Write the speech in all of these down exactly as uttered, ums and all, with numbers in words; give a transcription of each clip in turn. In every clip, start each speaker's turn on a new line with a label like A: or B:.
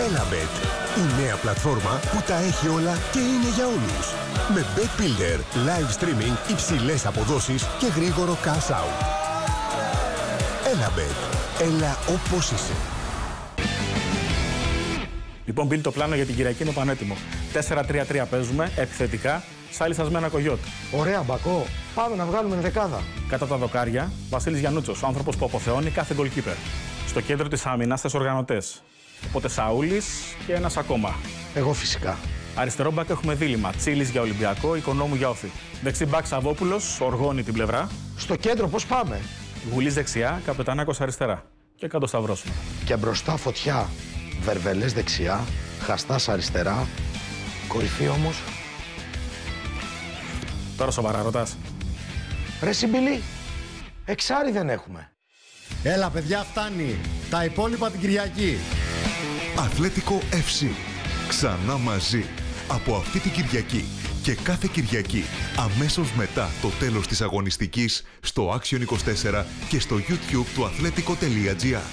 A: Elabet, η νέα πλατφόρμα που τα έχει όλα και είναι για όλους. Με Bet Builder, live streaming, υψηλές αποδόσεις και γρήγορο cash out. Elabet, έλα όπως είσαι.
B: Λοιπόν, μπει το πλάνο για την Κυριακή, είναι πανέτοιμο. τέσσερα τρία τρία παίζουμε, επιθετικά, σάλισσας με ένα κογιότ.
C: Ωραία, Μπακό. Πάμε να βγάλουμε δεκάδα.
B: Κατά τα δοκάρια, Βασίλης Γιαννούτσος, ο άνθρωπος που αποθεώνει κάθε goalkeeper. Στο κέντρο της άμυνας, τέσσερις οργανωτές. Οπότε Σαούλης και ένας ακόμα.
C: Εγώ φυσικά.
B: Αριστερό μπακ έχουμε δίλημμα. Τσίλης για Ολυμπιακό, Οικονόμου για Όφη. Δεξί μπακ Σαββόπουλος, Οργώνη την πλευρά.
C: Στο κέντρο πώς πάμε?
B: Γουλής δεξιά, Καπετανάκος αριστερά. Και κάτω σταυρώσουμε.
C: Και μπροστά φωτιά. Βερβελές δεξιά, Χαστάς αριστερά. Κορυφή όμως.
B: Τώρα σοβαρά ρωτάς.
C: Ρε Συμπηλή, εξάρι δεν έχουμε.
D: Έλα παιδιά, φτάνει. Τα υπόλοιπα την Κυριακή.
E: Αθλέτικο εφ σι. Ξανά μαζί. Από αυτή την Κυριακή και κάθε Κυριακή, αμέσως μετά το τέλος της αγωνιστικής, στο Action είκοσι τέσσερα και στο YouTube του αθλέτικο τελεία τζι άρ.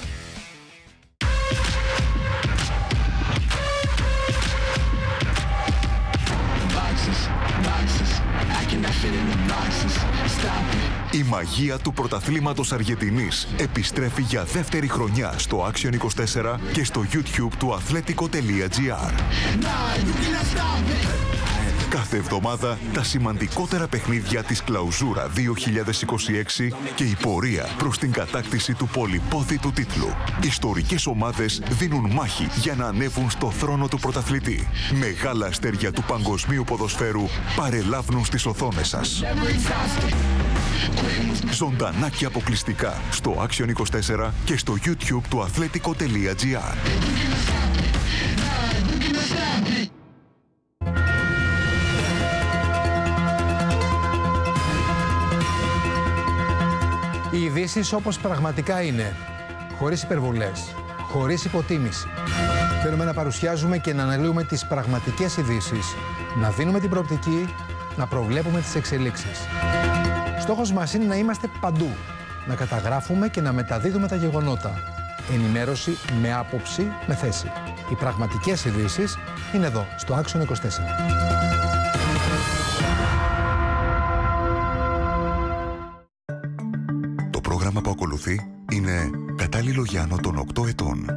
E: Η μαγεία του πρωταθλήματος Αργεντινής επιστρέφει για δεύτερη χρονιά στο Action είκοσι τέσσερα και στο YouTube του αθλέτικο τελεία τζι άρ. Κάθε εβδομάδα τα σημαντικότερα παιχνίδια της Κλαουζούρα δύο χιλιάδες είκοσι έξι και η πορεία προς την κατάκτηση του πολυπόθητου τίτλου. Ιστορικές ομάδες δίνουν μάχη για να ανέβουν στο θρόνο του πρωταθλητή. Μεγάλα αστέρια του παγκοσμίου ποδοσφαίρου παρελάβουν στις οθόνες σας. Ζωντανά και αποκλειστικά στο Action είκοσι τέσσερα και στο YouTube του αθλέτικο τελεία τζι άρ.
F: Οι ειδήσεις όπως πραγματικά είναι, χωρίς υπερβολές, χωρίς υποτίμηση. Θέλουμε να παρουσιάζουμε και να αναλύουμε τις πραγματικές ειδήσεις, να δίνουμε την προοπτική, να προβλέπουμε τις εξελίξεις. Στόχος μας είναι να είμαστε παντού, να καταγράφουμε και να μεταδίδουμε τα γεγονότα. Ενημέρωση με άποψη, με θέση. Οι πραγματικές ειδήσεις είναι εδώ, στο Action είκοσι τέσσερα.
E: Το πρόγραμμα που ακολουθεί είναι κατάλληλο για άνω των οκτώ ετών.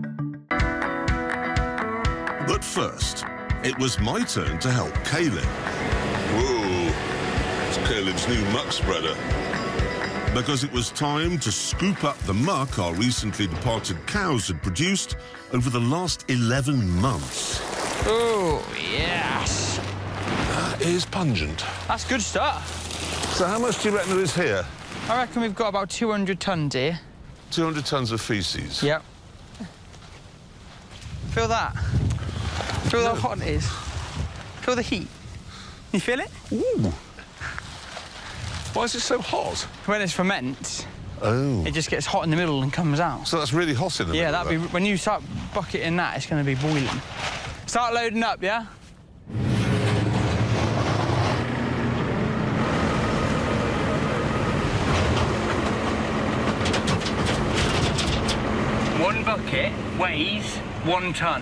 G: But first, it was my turn to help Caleb. Whoa, it's Caleb's new muck spreader. Because it was time to scoop up the muck our recently departed cows had produced over the last eleven months.
H: Oh, yes.
G: That is pungent.
H: That's good stuff.
G: So how much do you reckon there is here?
H: I reckon we've got about two hundred tons here.
G: two hundred tons of feces?
H: Yep. Feel that? Feel
G: No.
H: how hot it is? Feel the heat? You feel it?
G: Ooh. Why is it so hot?
H: When it ferments,
G: Oh.
H: it just gets hot in the middle and comes out.
G: So that's really hot in the
H: Yeah,
G: middle
H: that'd be,
G: there.
H: when you start bucketing that, it's going to be boiling. Start loading up, yeah? One bucket weighs one ton.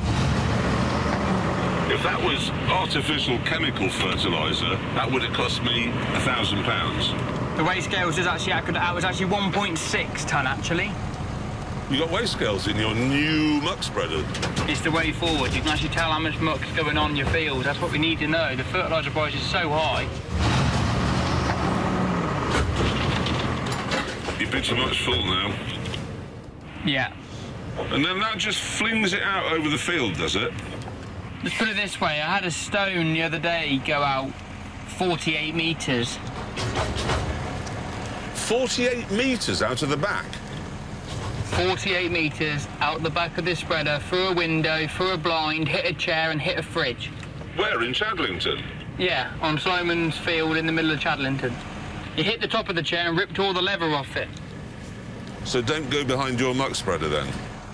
G: If that was artificial chemical fertiliser, that would have cost me a thousand pounds.
H: The weigh scales is actually accurate. That was actually one point six ton, actually.
G: You got weigh scales in your new muck spreader?
H: It's the way forward. You can actually tell how much muck's going on in your fields. That's what we need to know. The fertiliser price is so high.
G: Your pitcher muck's full now.
H: Yeah.
G: And then that just flings it out over the field, does it?
H: Let's put it this way. I had a stone the other day go out forty-eight metres.
G: forty-eight metres out of the back?
H: forty-eight metres out the back of this spreader, through a window, through a blind, hit a chair and hit a fridge.
G: Where, in Chadlington?
H: Yeah, on Sloman's Field in the middle of Chadlington. He hit the top of the chair and ripped all the leather off it.
G: So don't go behind your muck spreader then.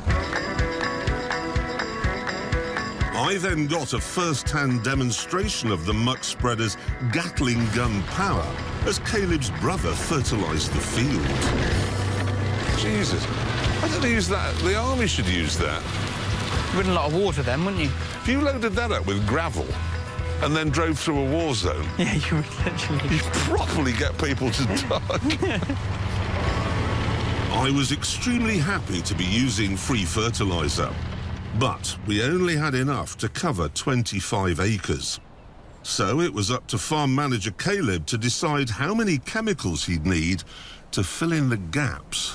G: I then got a first-hand demonstration of the muck spreader's Gatling gun power as Caleb's brother fertilised the field. Jesus, why don't they use that? The army should use that.
H: You wouldn't a lot of water then, wouldn't you?
G: If you loaded that up with gravel and then drove through a war zone...
H: Yeah, you would literally...
G: You'd probably get people to die. I was extremely happy to be using free fertiliser, but we only had enough to cover twenty-five acres. So it was up to farm manager Caleb to decide how many chemicals he'd need to fill in the gaps.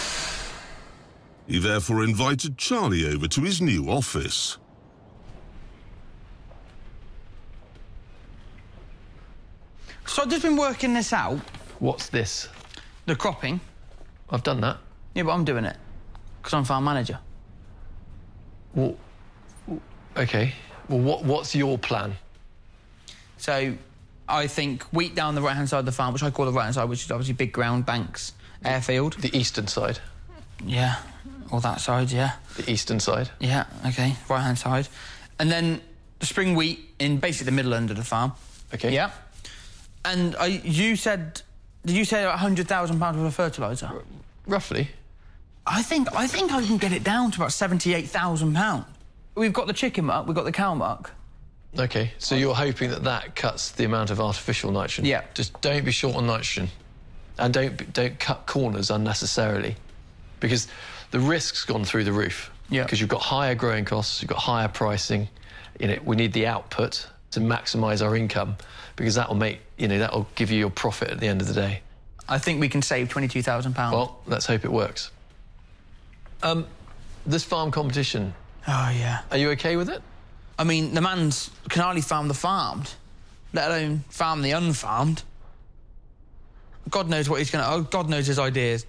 G: He therefore invited Charlie over to his new office.
H: So I've just been working this out.
I: What's this?
H: The cropping.
I: I've done that.
H: Yeah, but I'm doing it. Because I'm farm manager.
I: Well, OK. Well, what, what's your plan?
H: So I think wheat down the right-hand side of the farm, which I call the right-hand side, which is obviously big ground, banks, airfield.
I: The eastern side?
H: Yeah. Or that side, yeah.
I: The eastern side?
H: Yeah, OK. Right-hand side. And then the spring wheat in basically the middle end of the farm.
I: OK.
H: Yeah. And I, you said... Did you say one hundred thousand pounds worth of fertiliser? R
I: roughly.
H: I think, I think I can get it down to about seventy-eight thousand pounds. We've got the chicken muck, we've got the cow muck.
I: OK, so you're hoping that that cuts the amount of artificial nitrogen?
H: Yeah.
I: Just don't be short on nitrogen. And don't, don't cut corners unnecessarily. Because the risk's gone through the roof.
H: Yeah.
I: Because you've got higher growing costs, you've got higher pricing. You know, we need the output to maximise our income, because that will make, you know, that will give you your profit at the end of the day.
H: I think we can save twenty-two thousand pounds.
I: Well, let's hope it works. Um, this farm competition...
H: Oh, yeah.
I: Are you OK with it?
H: I mean, the man's can hardly farm the farmed, let alone farm the unfarmed. God knows what he's going to... Oh, God knows his ideas.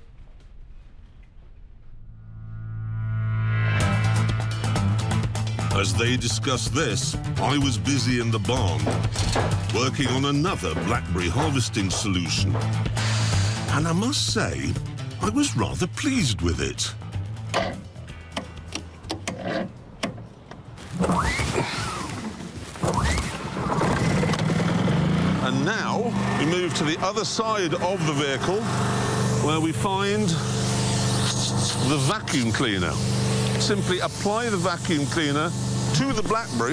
G: As they discussed this, I was busy in the barn, working on another blackberry harvesting solution. And I must say, I was rather pleased with it. And now we move to the other side of the vehicle, where we find the vacuum cleaner. Simply apply the vacuum cleaner to the blackberry.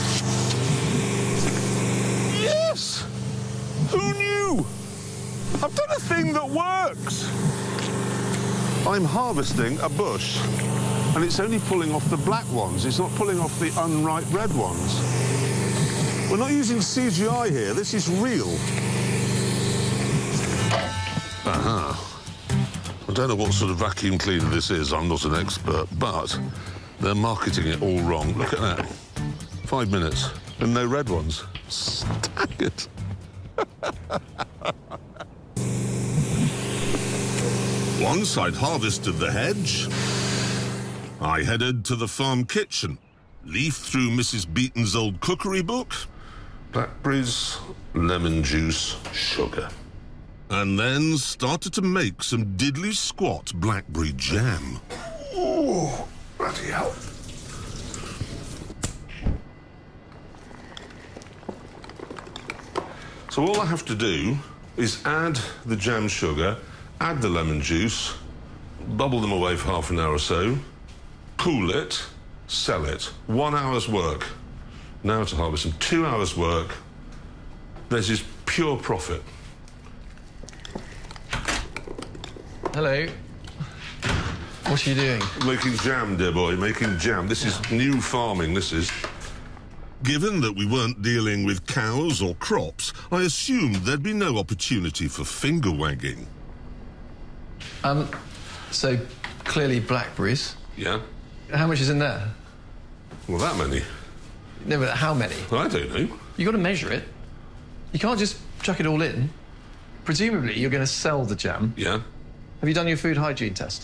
G: Yes! Who knew? I've done a thing that works. I'm harvesting a bush, and it's only pulling off the black ones. It's not pulling off the unripe red ones. We're not using C G I here. This is real. Aha. I don't know what sort of vacuum cleaner this is. I'm not an expert, but they're marketing it all wrong. Look at that. Five minutes and no red ones. Staggered. Once I'd harvested the hedge, I headed to the farm kitchen, leafed through Missus Beaton's old cookery book, blackberries, lemon juice, sugar, and then started to make some diddly squat blackberry jam. Ooh, bloody hell. So all I have to do is add the jam sugar, add the lemon juice, bubble them away for half an hour or so, cool it, sell it. One hour's work. Now to harvest them. Two hours' work. There's just pure profit.
I: Hello. What are you doing?
G: Making jam, dear boy, making jam. This is new farming, this is. Given that we weren't dealing with cows or crops, I assumed there'd be no opportunity for finger wagging.
I: Um, so, clearly blackberries.
G: Yeah?
I: How much is in there?
G: Well, that many.
I: No, but how many?
G: I don't know.
I: You've got to measure it. You can't just chuck it all in. Presumably, you're going to sell the jam.
G: Yeah?
I: Have you done your food hygiene test?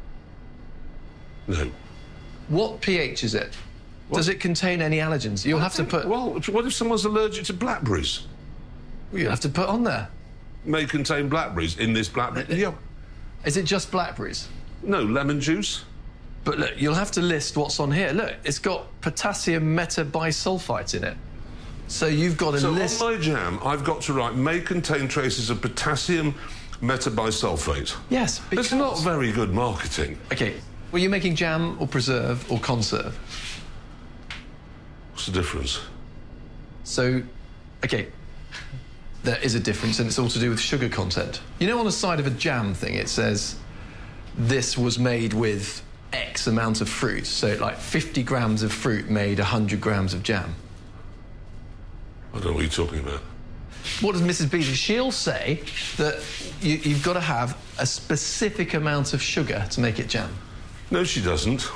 G: No.
I: What pH is it?
G: What?
I: Does it contain any allergens? You'll
G: I
I: have
G: think,
I: to put...
G: Well, what if someone's allergic to blackberries?
I: Well, you'll have to put on there.
G: May contain blackberries in this blackberry. Yeah.
I: Is it just blackberries?
G: No, lemon juice.
I: But look, you'll have to list what's on here. Look, it's got potassium metabisulfite in it. So you've got to
G: so
I: list...
G: So on my jam, I've got to write, may contain traces of potassium metabisulfate.
I: Yes, because...
G: It's not very good marketing.
I: OK, Were you making jam or preserve or conserve?
G: What's the difference?
I: So, OK, there is a difference, and it's all to do with sugar content. You know, on the side of a jam thing, it says, this was made with X amount of fruit. So, like, fifty grams of fruit made one hundred grams of jam.
G: I don't know what you're talking about.
I: What does Missus Beasley? She'll say that you, you've got to have a specific amount of sugar to make it jam.
G: No, she doesn't.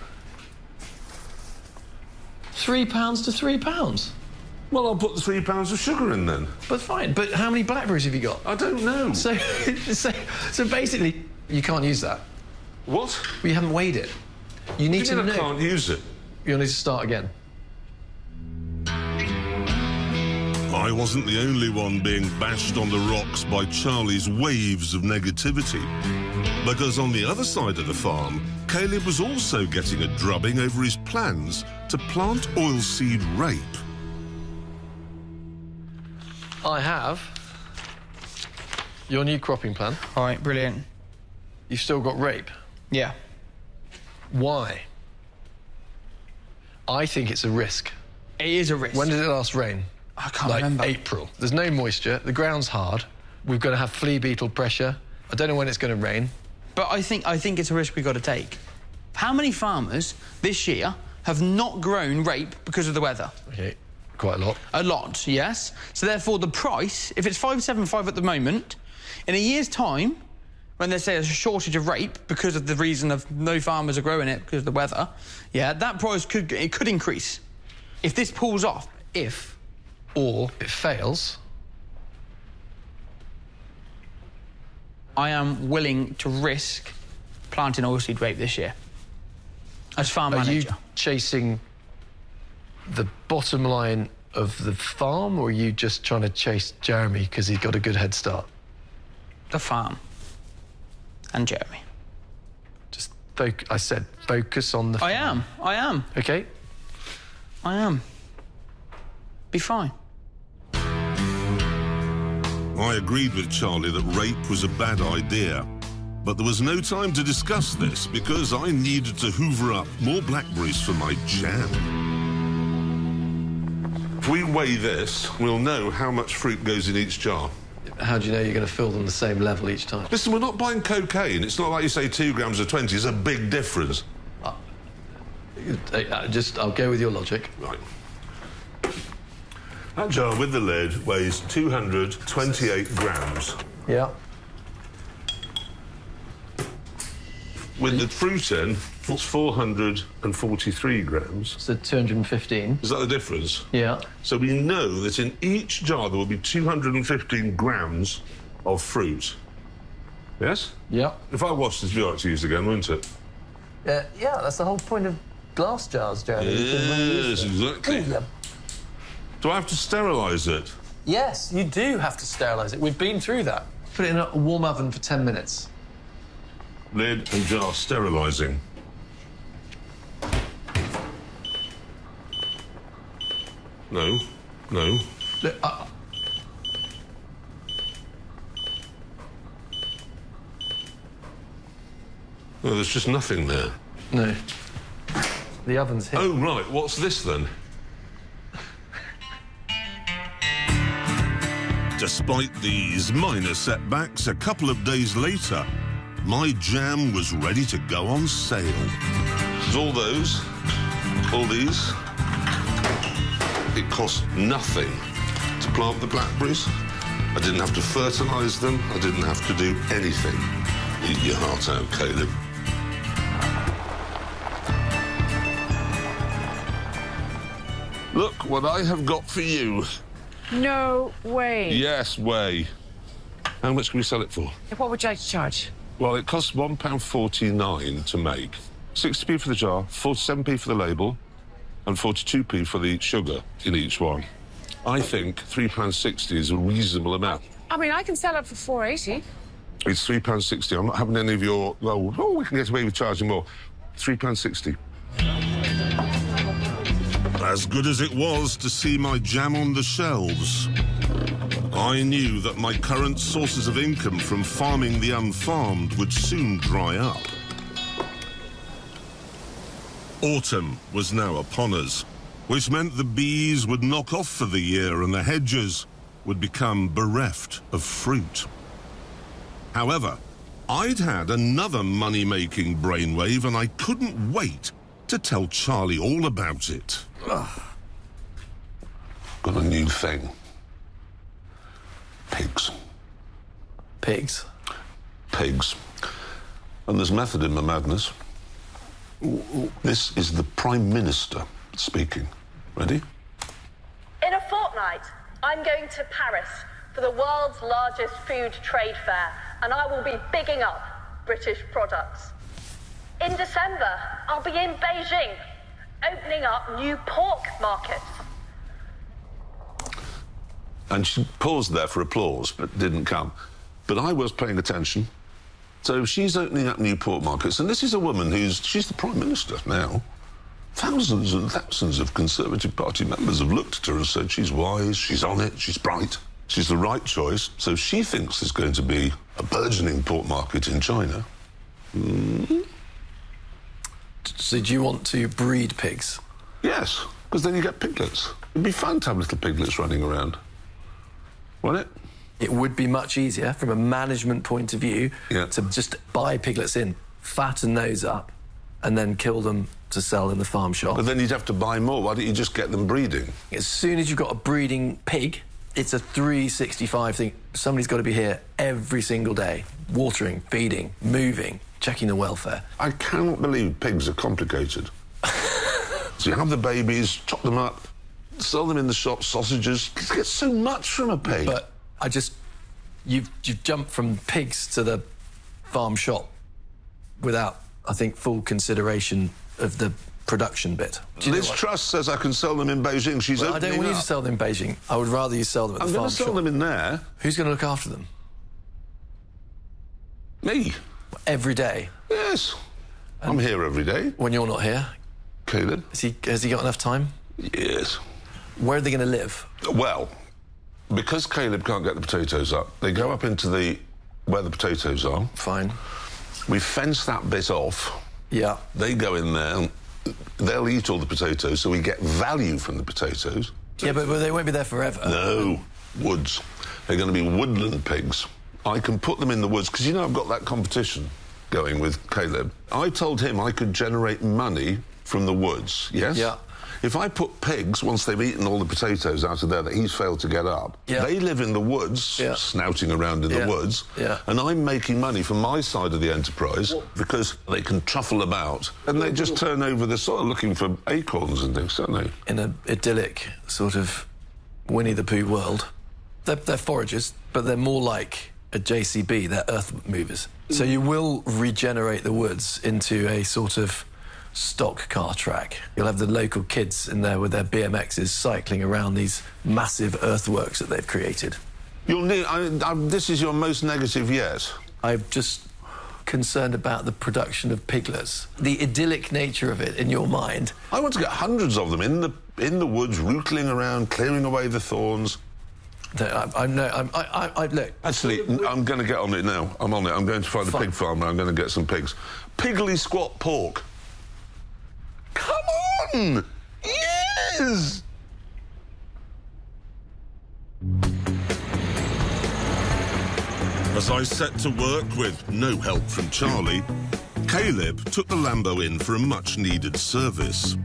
I: Three pounds to three pounds.
G: Well, I'll put the three pounds of sugar in then.
I: But fine. But how many blackberries have you got?
G: I don't know.
I: So, so, so basically, you can't use that.
G: What?
I: Well, you haven't weighed it. You need
G: What do
I: to
G: you mean
I: know.
G: I can't use it.
I: You'll need to start again.
G: I wasn't the only one being bashed on the rocks by Charlie's waves of negativity. Because on the other side of the farm, Caleb was also getting a drubbing over his plans to plant oilseed rape.
I: I have your new cropping plan.
H: All right, brilliant.
I: You've still got rape.
H: Yeah.
I: Why? I think it's a risk.
H: It is a risk.
I: When did it last rain?
H: I can't
I: like
H: remember.
I: April. There's no moisture. The ground's hard. We've got to have flea beetle pressure. I don't know when it's going to rain.
H: But I think I think it's a risk we've got to take. How many farmers this year have not grown rape because of the weather?
I: Okay, quite a lot.
H: A lot, yes. So therefore, the price, if it's five seven five at the moment, in a year's time, when they say there's a shortage of rape because of the reason of no farmers are growing it because of the weather, yeah, that price could it could increase if this pulls off. If
I: or it fails.
H: I am willing to risk planting oilseed rape this year as farm
I: Are
H: manager.
I: you chasing the bottom line of the farm, or are you just trying to chase Jeremy because he's got a good head start?
H: The farm and Jeremy.
I: Just foc I said focus on the farm.
H: I am. I am.
I: Okay.
H: I am. Be fine.
G: I agreed with Charlie that rape was a bad idea. But there was no time to discuss this because I needed to hoover up more blackberries for my jam. If we weigh this, we'll know how much fruit goes in each jar.
I: How do you know you're going to fill them the same level each time?
G: Listen, we're not buying cocaine. It's not like you say two grams or twenty. It's a big difference.
I: Uh, uh, just, I'll go with your logic.
G: Right. That jar with the lid weighs two hundred twenty-eight grams.
I: Yeah.
G: With the fruit in, it's four hundred forty-three grams.
I: So two hundred fifteen.
G: Is that the difference?
I: Yeah.
G: So we know that in each jar there will be two hundred fifteen grams of fruit. Yes?
I: Yeah.
G: If I wash this, it'd be all right to use again, wouldn't it?
I: Uh, yeah, that's the whole point of glass jars, Jeremy.
G: Yes, exactly.
I: Yeah.
G: Do I have to sterilise it?
I: Yes, you do have to sterilise it. We've been through that. Put it in a warm oven for ten minutes.
G: Lid and jar sterilising. No, no.
I: Look, uh,
G: No, there's just nothing there.
I: no. The oven's here.
G: Oh, right, what's this then? Despite these minor setbacks, a couple of days later, my jam was ready to go on sale. There's all those, all these. It cost nothing to plant the blackberries. I didn't have to fertilise them. I didn't have to do anything. Eat your heart out, Caleb. Look what I have got for you.
J: No way.
G: Yes, way. How much can we sell it for?
J: What would you like to charge?
G: Well, it costs one pound forty-nine to make. sixty p for the jar, forty-seven p for the label, and forty-two p for the sugar in each one. I think three pounds sixty is a reasonable amount.
J: I mean, I can sell it for four eighty.
G: It's three pounds sixty. I'm not having any of your, well, oh, we can get away with charging more. three pounds sixty. As good as it was to see my jam on the shelves, I knew that my current sources of income from farming the unfarmed would soon dry up. Autumn was now upon us, which meant the bees would knock off for the year and the hedges would become bereft of fruit. However, I'd had another money-making brainwave and I couldn't wait to tell Charlie all about it.
K: Ugh. Got a new thing. Pigs.
I: Pigs?
K: Pigs. And there's method in my madness. This is the Prime Minister speaking. Ready?
L: In a fortnight, I'm going to Paris for the world's largest food trade fair, and I will be bigging up British products. In December, I'll be in Beijing, opening up new pork markets.
K: And she paused there for applause, but didn't come. But I was paying attention. So she's opening up new pork markets, and this is a woman who's, she's the Prime Minister now. Thousands and thousands of Conservative Party members have looked at her and said she's wise, she's on it, she's bright, she's the right choice. So she thinks there's going to be a burgeoning pork market in China. Mm.
I: So do you want to breed pigs?
K: Yes, because then you get piglets. It'd be fun to have little piglets running around. Wouldn't it?
I: It would be much easier from a management point of view
K: yeah.
I: to just buy piglets in, fatten those up, and then kill them to sell in the farm shop.
K: But then you'd have to buy more. Why don't you just get them breeding?
I: As soon as you've got a breeding pig, it's a three sixty-five thing. Somebody's got to be here every single day, watering, feeding, moving, checking the welfare.
K: I cannot believe pigs are complicated. So you have the babies, chop them up, sell them in the shop, sausages. You get so much from a pig.
I: But I just... You've, you've jumped from pigs to the farm shop without, I think, full consideration of the production bit.
K: Liz Truss says I can sell them in Beijing. She's
I: well, I
K: opening
I: don't want
K: up.
I: you to sell them in Beijing. I would rather you sell them at
K: I'm
I: the farm shop.
K: I'm going to sell them in there.
I: Who's going to look after them?
K: Me.
I: Every day?
K: Yes. And I'm here every day.
I: When you're not here?
K: Caleb.
I: Is he, has he got enough time?
K: Yes.
I: Where are they going to live?
K: Well, because Caleb can't get the potatoes up, they go up into the... where the potatoes are.
I: Fine.
K: We fence that bit off.
I: Yeah.
K: They go in there and they'll eat all the potatoes, so we get value from the potatoes.
I: Yeah, but, but they won't be there forever.
K: No. Woods. They're going to be woodland pigs. I can put them in the woods, because, you know, I've got that competition going with Caleb. I told him I could generate money from the woods, yes?
I: Yeah.
K: If I put pigs, once they've eaten all the potatoes out of there that he's failed to get up,
I: yeah.
K: they live in the woods, yeah. snouting around in
I: yeah.
K: the woods,
I: yeah.
K: and I'm making money from my side of the enterprise because they can truffle about and they just turn over the soil looking for acorns and things, don't they?
I: In an idyllic sort of Winnie the Pooh world, they're, they're foragers, but they're more like a J C B, they're earth movers. So you will regenerate the woods into a sort of stock car track. You'll have the local kids in there with their B M Xs cycling around these massive earthworks that they've created.
K: You'll need, I, I, this is your most negative yet.
I: I'm just concerned about the production of piglets. The idyllic nature of it in your mind.
K: I want to get hundreds of them in the in the woods, rootling around, clearing away the thorns.
I: I, I know. I'm, I, I, I look.
K: Actually, I'm going to get on it now. I'm on it. I'm going to find a
I: Fine.
K: pig farmer. I'm going to get some pigs. Piggly squat pork. Come on! Yes!
G: As I set to work with no help from Charlie, Caleb took the Lambo in for a much-needed service.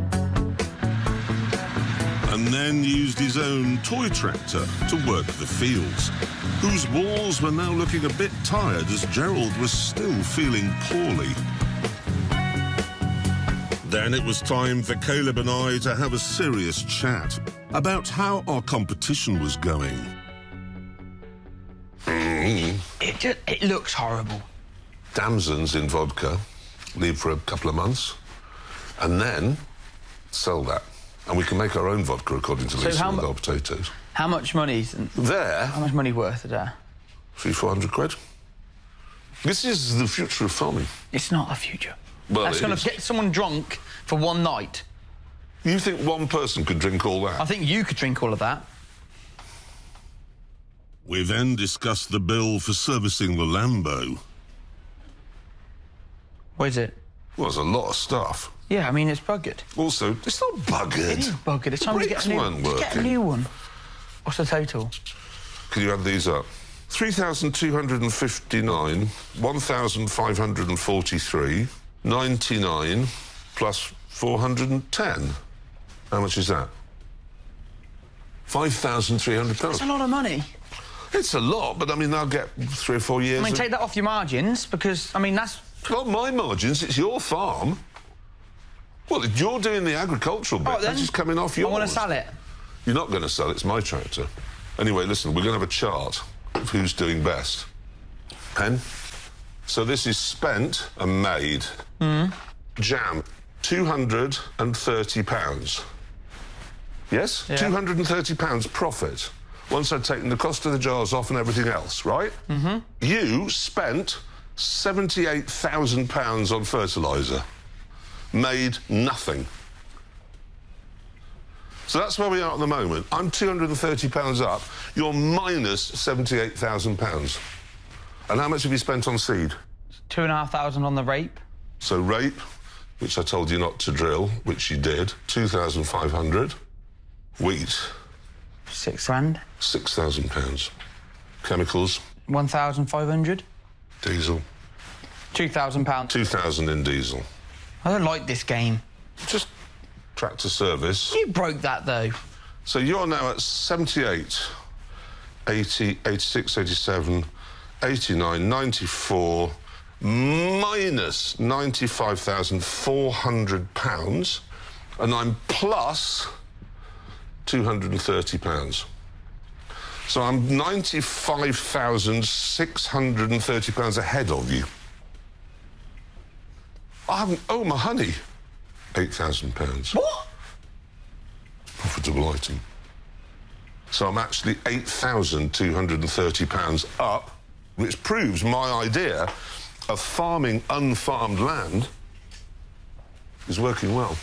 G: And then used his own toy tractor to work the fields, whose walls were now looking a bit tired as Gerald was still feeling poorly. Then it was time for Caleb and I to have a serious chat about how our competition was going.
K: Mm.
H: It just, it looks horrible.
K: Damsons in vodka, leave for a couple of months, and then sell that. And we can make our own vodka according to
H: So
K: Lisa
H: how
K: with
H: mu-
K: our potatoes.
H: How much money is
K: there?
H: How much money worth is there?
K: Three, four hundred quid. This is the future of farming.
H: It's not the future.
K: Well,
H: That's
K: it
H: going
K: is.
H: to get someone drunk for one night.
K: You think one person could drink all that?
H: I think you could drink all of that.
G: We then discussed the bill for servicing the Lambo.
H: What is it?
K: Well, there's a lot of stuff.
H: Yeah, I mean, it's buggered.
K: Also, it's not buggered.
H: It is buggered. It's time to get a, new,
K: weren't
H: to get a
K: working.
H: new one. What's the total?
K: Can you add these up? three thousand two hundred fifty-nine, one thousand five hundred forty-three, ninety-nine, plus four hundred ten. How much is that? five thousand three hundred pounds.
H: That's a lot of money.
K: It's a lot, but I mean, they'll get three or four years.
H: I mean,
K: of...
H: take that off your margins, because, I mean, that's...
K: Not my margins, it's your farm. Well, if you're doing the agricultural bit,
H: Oh, then
K: that's just coming off yours.
H: I want to sell it.
K: You're not going to sell it, it's my tractor. Anyway, listen, we're going to have a chart of who's doing best. Pen? So this is spent and made.
H: Mm.
K: Jam, two hundred thirty pounds. Yes?
H: Yeah.
K: two hundred thirty pounds profit. Once I'd taken the cost of the jars off and everything else, right?
H: Mm-hmm.
K: You spent seventy-eight thousand pounds on fertiliser. Made nothing. So that's where we are at the moment. I'm two hundred thirty pounds up. You're minus seventy-eight thousand pounds. And how much have you spent on seed?
H: Two and a half thousand on the rape.
K: So rape, which I told you not to drill, which you did, two thousand five hundred. Wheat.
H: Six grand.
K: six thousand pounds. Chemicals.
H: one thousand five hundred.
K: Diesel.
H: two thousand pounds.
K: two thousand in diesel.
H: I don't like this game.
K: Just tractor service.
H: You broke that, though.
K: So you're now at seventy-eight, eighty, eighty-six, eighty-seven, eighty-nine, ninety-four, minus ninety-five thousand four hundred pounds, and I'm plus two hundred thirty pounds. So I'm ninety-five thousand six hundred thirty pounds ahead of you. I haven't... Oh, my honey. eight thousand pounds.
H: What?
K: Profitable item. So I'm actually eight thousand two hundred thirty pounds up, which proves my idea of farming unfarmed land is working well.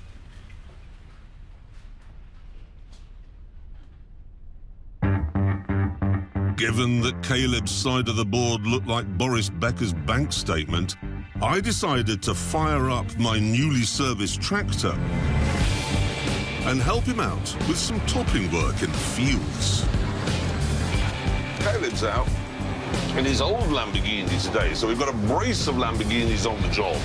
G: Given that Caleb's side of the board looked like Boris Becker's bank statement, I decided to fire up my newly serviced tractor and help him out with some topping work in the fields.
K: Caleb's out in his old Lamborghini today, so we've got a brace of Lamborghinis on the job.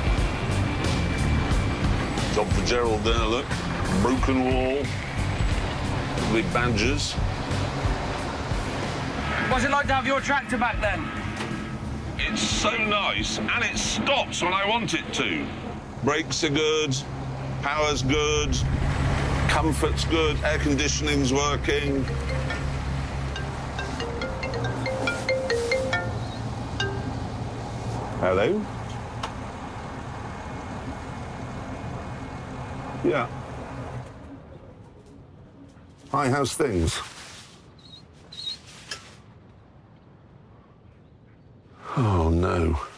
K: Job for Gerald there, look. Broken wall. Big badgers.
H: What's it like to have your tractor back, then?
K: It's so nice, and it stops when I want it to. Brakes are good, power's good, comfort's good, air conditioning's working. Hello? Yeah. Hi, how's things? Oh, no.